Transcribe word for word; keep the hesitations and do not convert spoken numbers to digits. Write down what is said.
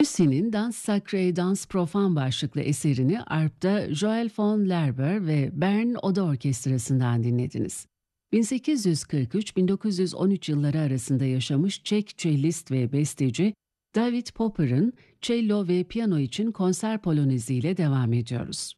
Debussy'nin Dans Sacré, Dans Profane başlıklı eserini arpta Joel von Lerber ve Bern Oda Orkestrası'ndan dinlediniz. bin sekiz yüz kırk üç - bin dokuz yüz on üç yılları arasında yaşamış Çek cellist ve besteci David Popper'ın cello ve piyano için konser polonezi ile devam ediyoruz.